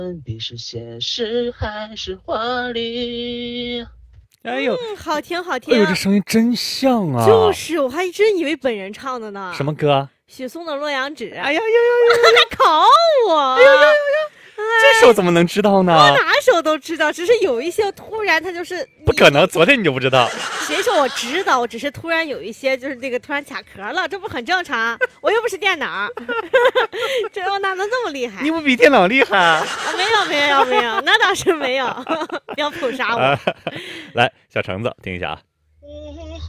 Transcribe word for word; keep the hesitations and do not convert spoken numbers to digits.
你是现实还是华丽？ 哎呦， 嗯，好听好听。 哎呦，这声音真像啊！ 就是，我还真以为本人唱的呢。 什么歌？ 许嵩的《洛阳纸》。 哎呀呀呀呀！ 还考我！ 哎呀呀呀呀！这首怎么能知道呢？ 我哪首都知道，只是有一些突然它就是不可能，昨天你就不知道。 谁说我知道？我只是突然有一些就是那个突然卡壳了，这不很正常？我又不是电脑，这我哪能这么厉害？ 你不比电脑厉害啊？ 啊没有没有没有，那倒是没有，不要捧杀我。 啊、来，小橙子听一下啊。